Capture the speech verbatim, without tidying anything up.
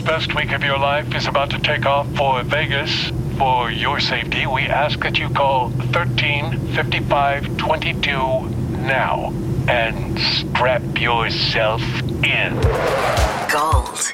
best week of your life is about to take off for Vegas. For your safety, we ask that you call thirteen fifty-five twenty-two now and strap yourself in. Gold